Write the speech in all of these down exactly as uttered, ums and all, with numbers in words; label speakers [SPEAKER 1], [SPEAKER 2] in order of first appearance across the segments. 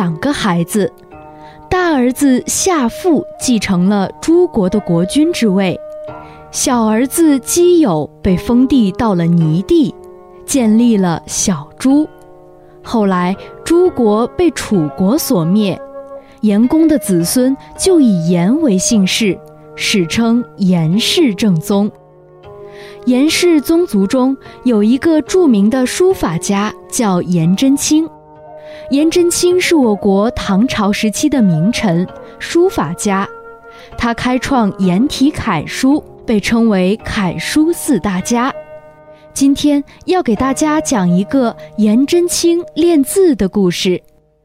[SPEAKER 1] 两个孩子，大儿子夏父继承了诸国的国君之位，小儿子姬友被封地到了泥地，建立了小诸。后来诸国被楚国所灭，颜公的子孙就以颜为姓氏，史称颜氏正宗。颜氏宗族中有一个著名的书法家叫颜真卿，颜真卿是我国唐朝时期的名臣、书法家，他开创颜体楷书，被称为楷书四大家。今天要给大家讲一个颜真卿练字的故事。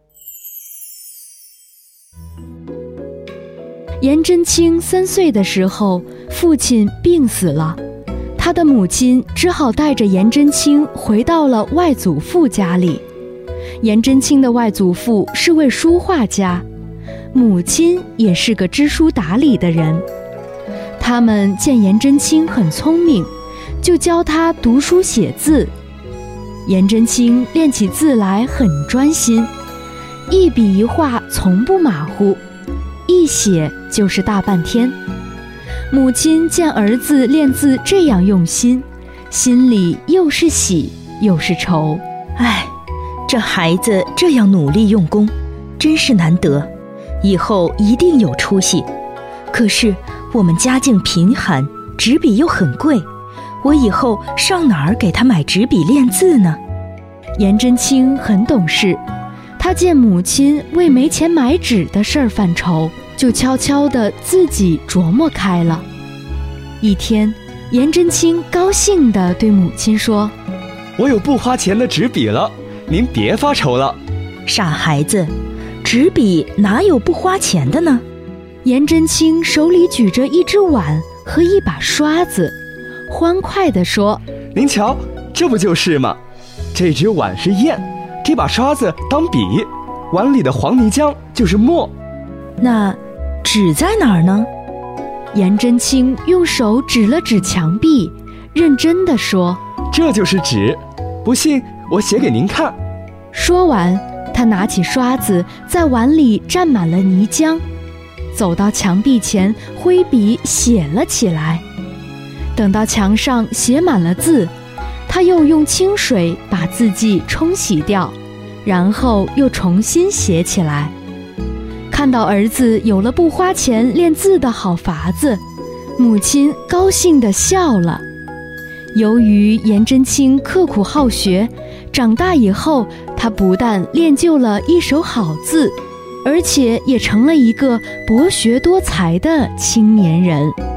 [SPEAKER 1] 颜真卿三岁的时候，父亲病死了，他的母亲只好带着颜真卿回到了外祖父家里。颜真卿的外祖父是位书画家，母亲也是个知书达理的人。他们见颜真卿很聪明，就教他读书写字。颜真卿练起字来很专心，一笔一画从不马虎，一写就是大半天。母亲见儿子练字这样用心，心里又是喜又是愁。
[SPEAKER 2] 唉，这孩子这样努力用功，真是难得，以后一定有出息。可是我们家境贫寒，纸笔又很贵，我以后上哪儿给他买纸笔练字呢？
[SPEAKER 1] 颜真卿很懂事，他见母亲为没钱买纸的事儿犯愁，就悄悄地自己琢磨开了。一天，颜真卿高兴地对母亲说：“
[SPEAKER 3] 我有不花钱的纸笔了，您别发愁了。”
[SPEAKER 2] 傻孩子，纸笔哪有不花钱的呢？
[SPEAKER 1] 颜真卿手里举着一只碗和一把刷子，欢快地说：“
[SPEAKER 3] 您瞧，这不就是吗？这只碗是砚，这把刷子当笔，碗里的黄泥浆就是墨。
[SPEAKER 2] 那纸在哪儿呢？”
[SPEAKER 1] 颜真卿用手指了指墙壁，认真地说：“
[SPEAKER 3] 这就是纸，不信我写给您看。”
[SPEAKER 1] 说完，他拿起刷子，在碗里蘸满了泥浆，走到墙壁前，挥笔写了起来。等到墙上写满了字，他又用清水把字迹冲洗掉，然后又重新写起来。看到儿子有了不花钱练字的好法子，母亲高兴地笑了。由于颜真卿刻苦好学，长大以后，他不但练就了一手好字，而且也成了一个博学多才的青年人。